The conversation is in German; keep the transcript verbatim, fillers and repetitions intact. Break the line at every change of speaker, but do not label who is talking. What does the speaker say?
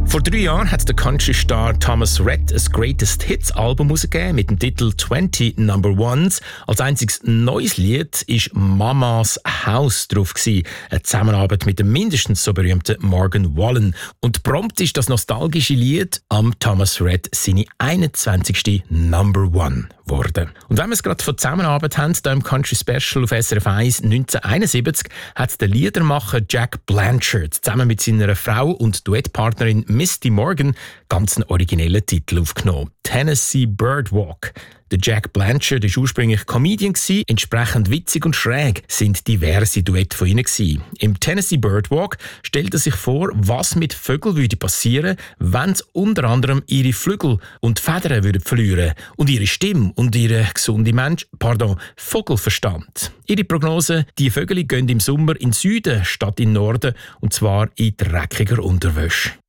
Vor drei Jahren hat der Country-Star Thomas Rhett ein Greatest Hits-Album herausgegeben mit dem Titel zwanzig Number Ones. Als einziges neues Lied war «Mama's House» drauf gewesen, eine Zusammenarbeit mit dem mindestens so berühmten Morgan Wallen. Und prompt ist das nostalgische Lied am Thomas Rhett seine einundzwanzigste Number One geworden. Und wenn wir es gerade von Zusammenarbeit haben, da im Country Special auf S R F eins neunzehnhunderteinundsiebzig, hat der Liedermacher Jack Blanchard zusammen mit seiner Frau und Duettpartnerin Misty Morgan ganz einen originellen Titel aufgenommen. «Tennessee Birdwalk». Der Jack Blanchard war ursprünglich Comedian, entsprechend witzig und schräg sind diverse Duette von ihnen gewesen. Im «Tennessee Birdwalk» stellt er sich vor, was mit Vögeln würde passieren, wenn sie unter anderem ihre Flügel und Federn würden verlieren und ihre Stimme und ihre gesunde Mensch, pardon, Vogelverstand. Ihre Prognose: die Vögel gehen im Sommer in den Süden statt in den Norden, und zwar in dreckiger Unterwäsche.